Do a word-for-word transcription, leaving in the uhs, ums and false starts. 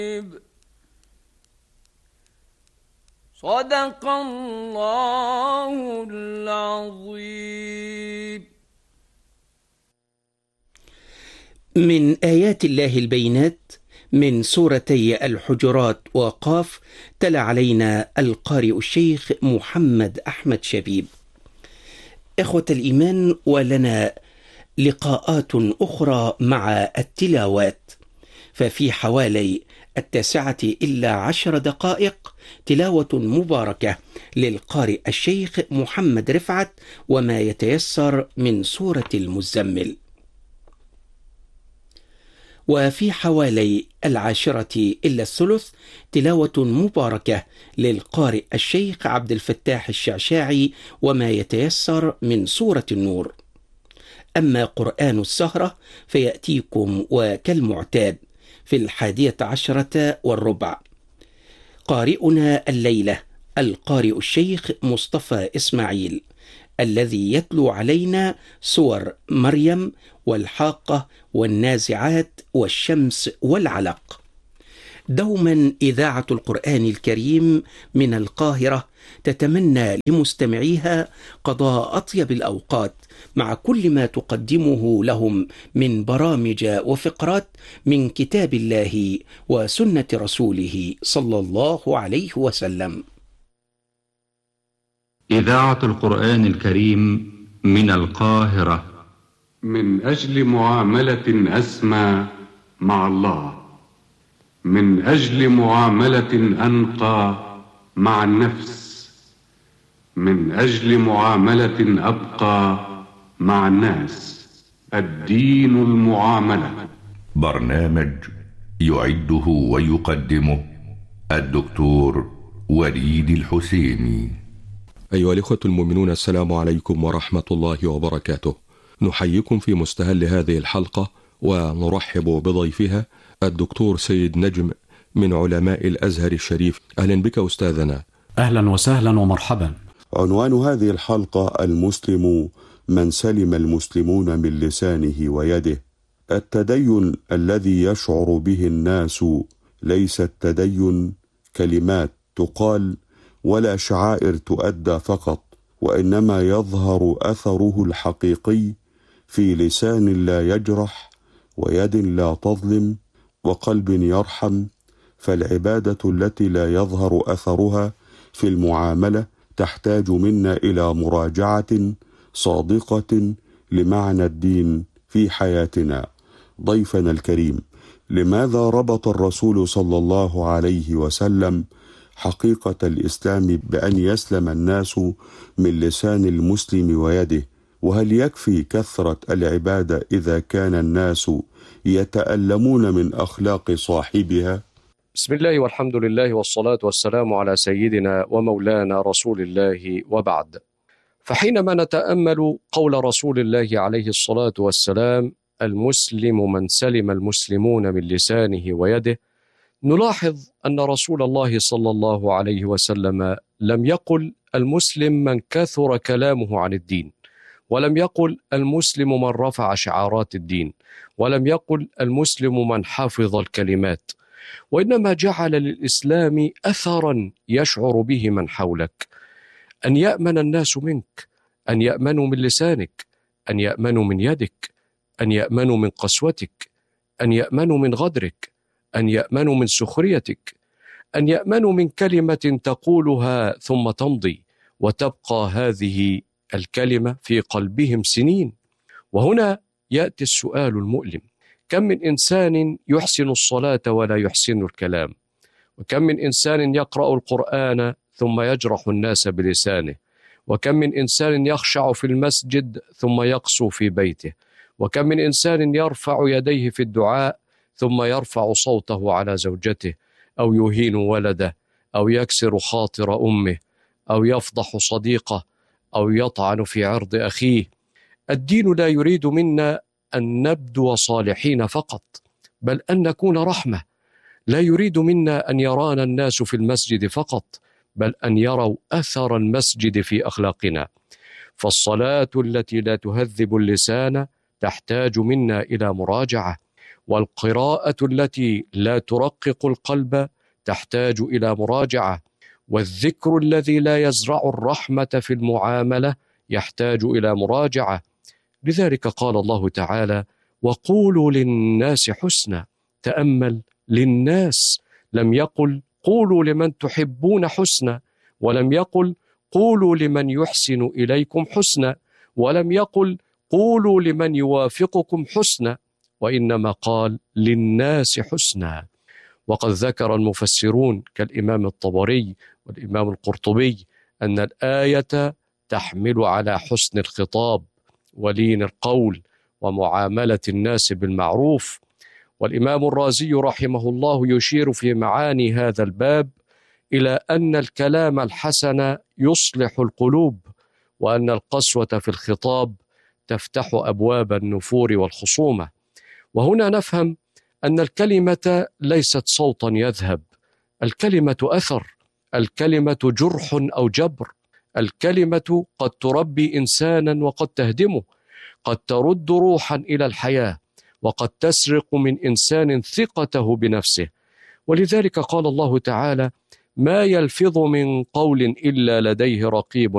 صدق الله العظيم. من آيات الله البينات من سورتي الحجرات وقاف، تلا علينا القارئ الشيخ محمد أحمد شبيب. إخوة الإيمان، ولنا لقاءات أخرى مع التلاوات، ففي حوالي التاسعة إلا عشر دقائق تلاوة مباركة للقارئ الشيخ محمد رفعت وما يتيسر من سورة المزمل. وفي حوالي العاشرة إلا الثلث تلاوة مباركة للقارئ الشيخ عبد الفتاح الشعشاعي وما يتيسر من سورة النور. أما قرآن السهرة فيأتيكم وكالمعتاد في الحادية عشرة والربع. قارئنا الليلة القارئ الشيخ مصطفى إسماعيل، الذي يتلو علينا سور مريم والحاقة والنازعات والشمس والعلق. دوما إذاعة القرآن الكريم من القاهرة تتمنى لمستمعيها قضاء أطيب الأوقات مع كل ما تقدمه لهم من برامج وفقرات من كتاب الله وسنة رسوله صلى الله عليه وسلم. إذاعة القرآن الكريم من القاهرة، من أجل معاملة أسمى مع الله، من أجل معاملة أنقى مع النفس، من أجل معاملة أبقى مع الناس. الدين المعاملة. برنامج يعده ويقدمه الدكتور وليد الحسيني. أيها الإخوة المؤمنون، السلام عليكم ورحمة الله وبركاته. نحييكم في مستهل هذه الحلقة ونرحب بضيفها الدكتور سيد نجم من علماء الأزهر الشريف. أهلا بك أستاذنا. أهلا وسهلا ومرحبا. عنوان هذه الحلقة: المسلم من سلم المسلمون من لسانه ويده. التدين الذي يشعر به الناس ليس التدين كلمات تقال ولا شعائر تؤدى فقط، وإنما يظهر أثره الحقيقي في لسان لا يجرح ويد لا تظلم وقلب يرحم. فالعبادة التي لا يظهر أثرها في المعاملة تحتاج منا إلى مراجعة صادقة لمعنى الدين في حياتنا. ضيفنا الكريم، لماذا ربط الرسول صلى الله عليه وسلم حقيقة الإسلام بأن يسلم الناس من لسان المسلم ويده؟ وهل يكفي كثرة العبادة إذا كان الناس يتألمون من أخلاق صاحبها؟ بسم الله والحمد لله والصلاة والسلام على سيدنا ومولانا رسول الله، وبعد. فحينما نتأمل قول رسول الله عليه الصلاة والسلام: المسلم من سلم المسلمون من لسانه ويده، نلاحظ أن رسول الله صلى الله عليه وسلم لم يقل المسلم من كثر كلامه عن الدين، ولم يقل المسلم من رفع شعارات الدين، ولم يقل المسلم من حفظ الكلمات، وإنما جعل للإسلام أثرا يشعر به من حولك. أن يأمن الناس منك، أن يأمنوا من لسانك، أن يأمنوا من يدك، أن يأمنوا من قسوتك، أن يأمنوا من غدرك، أن يأمنوا من سخريتك، أن يأمنوا من كلمة تقولها ثم تمضي وتبقى هذه الكلمة في قلبهم سنين. وهنا يأتي السؤال المؤلم: كم من إنسان يحسن الصلاة ولا يحسن الكلام؟ وكم من إنسان يقرأ القرآن ثم يجرح الناس بلسانه؟ وكم من إنسان يخشع في المسجد ثم يقسو في بيته؟ وكم من إنسان يرفع يديه في الدعاء ثم يرفع صوته على زوجته، أو يهين ولده، أو يكسر خاطر أمه، أو يفضح صديقه، أو يطعن في عرض أخيه. الدين لا يريد منا أن نبدو صالحين فقط، بل أن نكون رحمة. لا يريد منا أن يرانا الناس في المسجد فقط، بل أن يروا أثر المسجد في أخلاقنا. فالصلاة التي لا تهذب اللسان تحتاج منا إلى مراجعة، والقراءة التي لا ترقق القلب تحتاج إلى مراجعة، والذكر الذي لا يزرع الرحمة في المعاملة يحتاج إلى مراجعة. لذلك قال الله تعالى: وقولوا للناس حسنا. تأمل، للناس، لم يقل قولوا لمن تحبون حسنا، ولم يقل قولوا لمن يحسن إليكم حسنا، ولم يقل قولوا لمن يوافقكم حسنا، وإنما قال للناس حسنا. وقد ذكر المفسرون كالإمام الطبري والإمام القرطبي أن الآية تحمل على حسن الخطاب ولين القول ومعاملة الناس بالمعروف. والإمام الرازي رحمه الله يشير في معاني هذا الباب إلى أن الكلام الحسن يصلح القلوب، وأن القسوة في الخطاب تفتح أبواب النفور والخصومة. وهنا نفهم أن الكلمة ليست صوتا يذهب، الكلمة أثر، الكلمة جرح أو جبر، الكلمة قد تربي إنسانا وقد تهدمه، قد ترد روحا إلى الحياة، وقد تسرق من إنسان ثقته بنفسه. ولذلك قال الله تعالى: ما يلفظ من قول إلا لديه رقيب